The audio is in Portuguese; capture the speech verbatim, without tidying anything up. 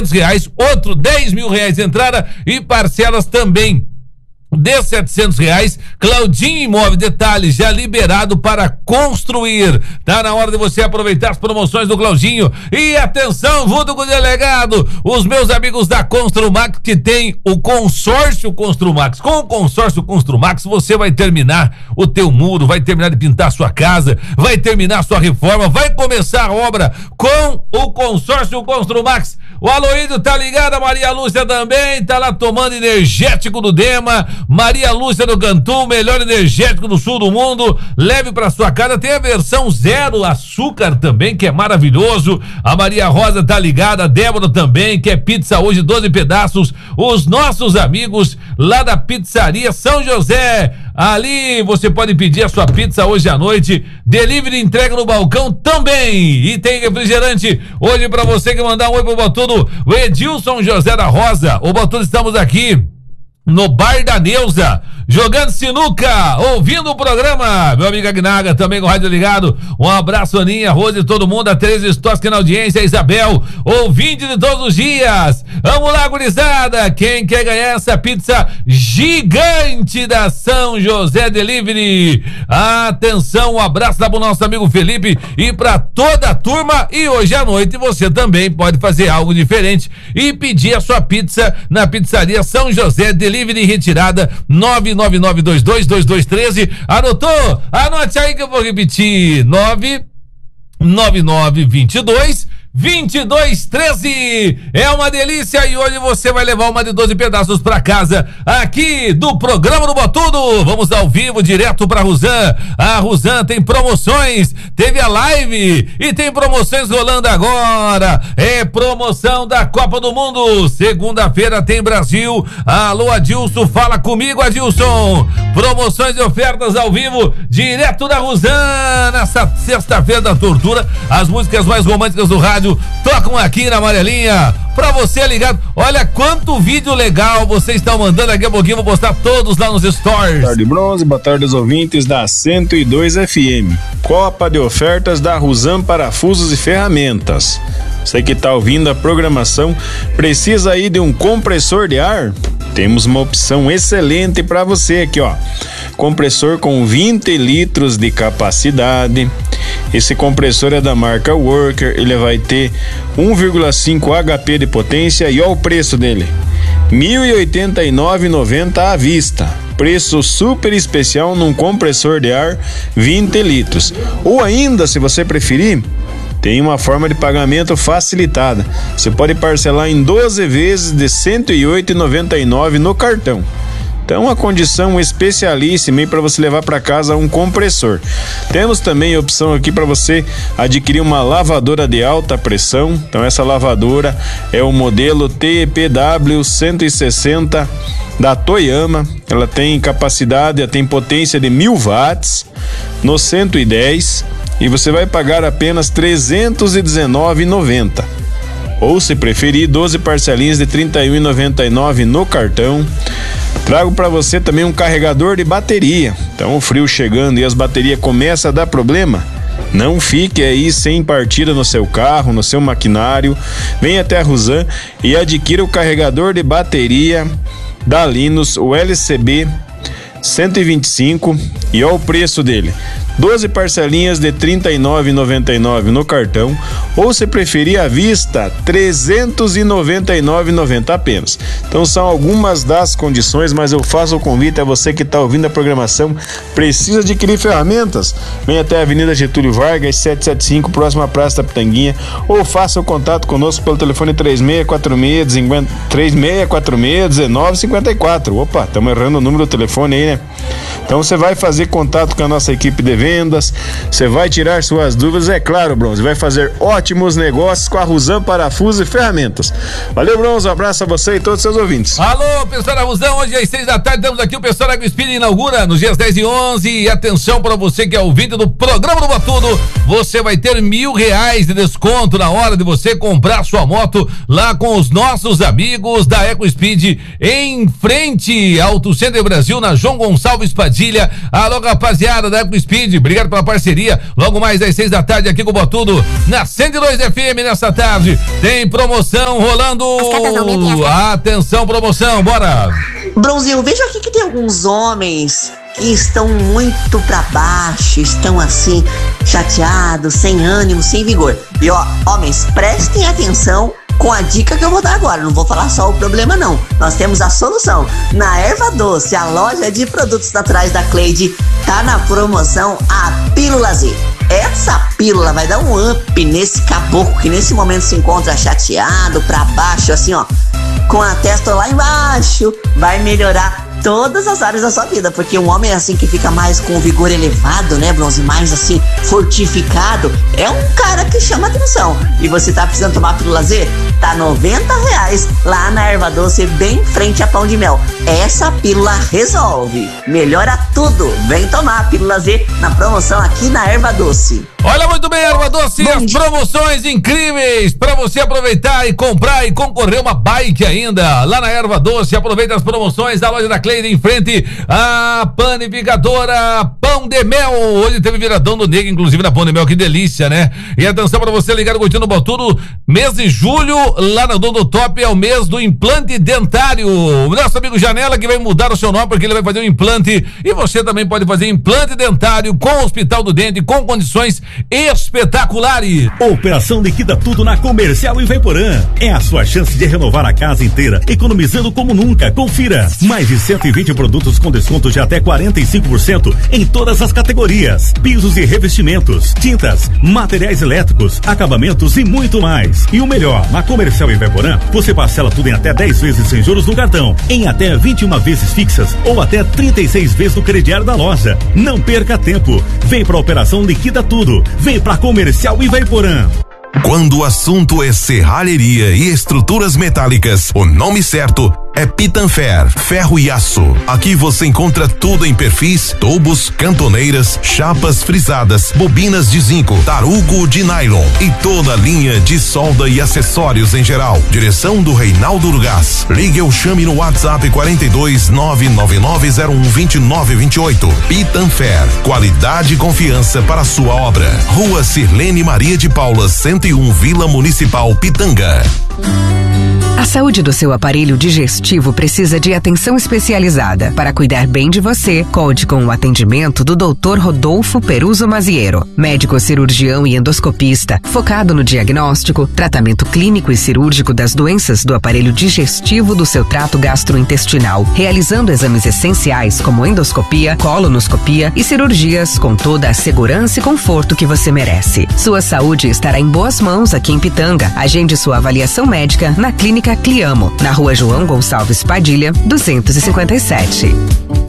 reais, outro dez mil reais de entrada e parcelas também de setecentos reais. Claudinho Imóvel, detalhes, já liberado para construir. Tá na hora de você aproveitar as promoções do Claudinho. E atenção, junto com o delegado, os meus amigos da Construmax, que tem o consórcio Construmax. Com o consórcio Construmax, você vai terminar o teu muro, vai terminar de pintar a sua casa, vai terminar a sua reforma, vai começar a obra com o consórcio Construmax. O Aloídio tá ligado, a Maria Lúcia também, tá lá tomando energético do Dema. Maria Lúcia do Cantu, melhor energético do sul do mundo. Leve pra sua casa, tem a versão zero açúcar também, que é maravilhoso. A Maria Rosa tá ligada, a Débora também, que é pizza hoje, doze pedaços. Os nossos amigos lá da Pizzaria São José, ali você pode pedir a sua pizza hoje à noite. Delivery entrega no balcão também. E tem refrigerante hoje pra você que mandar um oi pro Botudo. O Edilson José da Rosa. O Botudo, estamos aqui no Bar da Neuza, jogando sinuca, ouvindo o programa. Meu amigo Agnaga, também com o rádio ligado. Um abraço, Aninha, Rose e todo mundo. A Tereza Stoski na audiência, a Isabel, ouvinte de todos os dias. Vamos lá, gurizada. Quem quer ganhar essa pizza gigante da São José Delivery? Atenção, um abraço lá pro nosso amigo Felipe e pra toda a turma. E hoje à noite você também pode fazer algo diferente e pedir a sua pizza na Pizzaria São José Delivery. Delivery retirada nove nove nove dois dois dois dois um três. Anotou? Anote aí que eu vou repetir. nove nove nove dois dois vinte e dois treze. É uma delícia e hoje você vai levar uma de doze pedaços pra casa aqui do programa do Botudo. Vamos ao vivo direto pra Rusan. A Rusan tem promoções, teve a live e tem promoções rolando agora. É promoção da Copa do Mundo. Segunda-feira tem Brasil. Alô, Adilson, fala comigo, Adilson. Promoções e ofertas ao vivo direto da Rusan nessa sexta-feira da tortura. As músicas mais românticas do rádio tocam aqui na Amarelinha pra você ligado. Olha quanto vídeo legal vocês estão mandando. Daqui a pouquinho vou postar todos lá nos stories. Boa tarde, Bronze, boa tarde aos ouvintes da cento e dois F M. Copa de ofertas da Rusan Parafusos e Ferramentas. Você que tá ouvindo a programação, precisa aí de um compressor de ar? Temos uma opção excelente para você aqui, ó. Compressor com vinte litros de capacidade. Esse compressor é da marca Worker, ele vai ter um vírgula cinco H P de potência e olha o preço dele, mil e oitenta e nove reais e noventa centavos à vista. Preço super especial num compressor de ar vinte litros. Ou ainda, se você preferir, tem uma forma de pagamento facilitada. Você pode parcelar em doze vezes de cento e oito reais e noventa e nove centavos no cartão. Então, uma condição especialíssima para você levar para casa um compressor. Temos também a opção aqui para você adquirir uma lavadora de alta pressão. Então, essa lavadora é o modelo T P W cento e sessenta da Toyama. Ela tem capacidade, ela tem potência de mil watts no cento e dez e você vai pagar apenas trezentos e dezenove reais e noventa centavos. Ou, se preferir, doze parcelinhas de trinta e um reais e noventa e nove centavos no cartão. Trago para você também um carregador de bateria. Então, o frio chegando e as baterias começam a dar problema, não fique aí sem partida no seu carro, no seu maquinário. Venha até a Rusan e adquira o carregador de bateria da Linus, o L C B cento e vinte e cinco, e olha o preço dele: doze parcelinhas de trinta e nove reais e noventa e nove centavos no cartão, ou, se preferir à vista, trezentos e noventa e nove reais e noventa centavos apenas. Então, são algumas das condições, mas eu faço o convite a você que está ouvindo a programação, precisa adquirir ferramentas, venha até a Avenida Getúlio Vargas, setecentos e setenta e cinco, próxima à Praça da Pitanguinha, ou faça o contato conosco pelo telefone três seis quatro seis, três seis quatro seis, um nove cinco quatro. Opa, estamos errando o número do telefone aí, né? Então, você vai fazer contato com a nossa equipe de vendas, você vai tirar suas dúvidas, é claro, Bronze, vai fazer ótimos negócios com a Rusan Parafusos e Ferramentas. Valeu, Bronze, um abraço a você e todos os seus ouvintes. Alô, pessoal da Rusan, hoje às seis da tarde temos aqui o pessoal da AgroSpeed inaugura nos dias dez e onze, e atenção para você que é ouvinte do programa do Botudo, você vai ter mil reais de desconto na hora de você comprar sua moto lá com os nossos amigos da AgroSpeed, em frente ao Auto Center Brasil, na João Gonçalves Padilha, Padilha. Alô, rapaziada da Eco Speed, obrigado pela parceria. Logo mais às seis da tarde aqui com o Botudo, na cento e dois F M nessa tarde. Tem promoção rolando. Atenção, promoção, bora. Bronzinho, eu vejo aqui que tem alguns homens que estão muito pra baixo, estão assim, chateados, sem ânimo, sem vigor. E ó, homens, prestem atenção com a dica que eu vou dar agora. Não vou falar só o problema não, nós temos a solução. Na Erva Doce, a loja de produtos naturais da Cleide, tá na promoção a Pílula Z. Essa pílula vai dar um up nesse caboclo que nesse momento se encontra chateado, pra baixo, assim ó, com a testa lá embaixo. Vai melhorar todas as áreas da sua vida, porque um homem assim que fica mais com o vigor elevado, né, Bronze, mais assim, fortificado, é um cara que chama atenção. E você tá precisando tomar a Pílula Z? Tá noventa reais lá na Erva Doce, bem em frente a Pão de Mel. Essa pílula resolve, melhora tudo. Vem tomar a Pílula Z na promoção aqui na Erva Doce. Olha, muito bem, Erva Doce, Bom as dia. promoções incríveis para você aproveitar e comprar e concorrer uma bike ainda. Lá na Erva Doce, aproveita as promoções da loja da Cleide em frente à panificadora Pão de Mel. Hoje teve viradão do Negro, inclusive na Pão de Mel, que delícia, né? E atenção para você ligar o Curtindo Botudo, mês de julho, lá na Dono Top, é o mês do implante dentário. O nosso amigo Janela que vai mudar o seu nome porque ele vai fazer um implante, e você também pode fazer implante dentário com o Hospital do Dente, com condições espetaculares. Operação Liquida Tudo na Comercial em Vaiporã. É a sua chance de renovar a casa inteira, economizando como nunca. Confira. Mais de cento e vinte produtos com desconto de até quarenta e cinco por cento em todas as categorias. Pisos e revestimentos, tintas, materiais elétricos, acabamentos e muito mais. E o melhor, na Comercial em Vaiporã, você parcela tudo em até dez vezes sem juros no cartão, em até vinte e uma vezes fixas ou até trinta e seis vezes no crediário da loja. Não perca tempo. Vem pra Operação Liquida Tudo. Vem pra Comercial e Vaiporã. Quando o assunto é serralheria e estruturas metálicas, o nome certo é Pitanfer, ferro e aço. Aqui você encontra tudo em perfis, tubos, cantoneiras, chapas frisadas, bobinas de zinco, tarugo de nylon e toda a linha de solda e acessórios em geral. Direção do Reinaldo Urgás. Ligue ou chame no WhatsApp quarenta e dois, nove nove nove zero um, vinte e nove vinte e oito. Pitanfer, qualidade e confiança para a sua obra. Rua Sirlene Maria de Paula, cento e um, Vila Municipal, Pitanga. A saúde do seu aparelho digestivo precisa de atenção especializada. Para cuidar bem de você, conte com o atendimento do doutor Rodolfo Peruso Maziero, médico cirurgião e endoscopista, focado no diagnóstico, tratamento clínico e cirúrgico das doenças do aparelho digestivo do seu trato gastrointestinal, realizando exames essenciais como endoscopia, colonoscopia e cirurgias com toda a segurança e conforto que você merece. Sua saúde estará em boas mãos aqui em Pitanga. Agende sua avaliação médica na Clínica Cliamo, na Rua João Gonçalves Padilha, duzentos e cinquenta e sete.